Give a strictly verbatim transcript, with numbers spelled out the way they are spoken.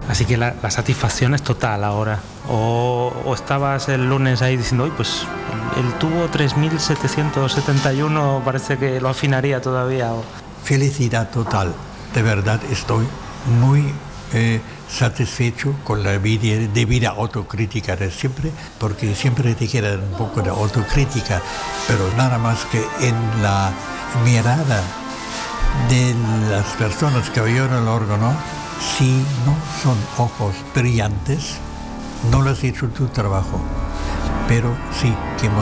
Así que la, la satisfacción es total ahora. O, o estabas el lunes ahí diciendo, uy, pues el, el tubo tres mil setecientos setenta y uno parece que lo afinaría todavía. O... Felicidad total. De verdad estoy muy eh, satisfecho con la vida, debida autocrítica de siempre, porque siempre te queda un poco de autocrítica, pero nada más que en la mirada de las personas que oyeron el órgano. Si no son ojos brillantes, no lo has hecho tu trabajo. Pero sí que hemos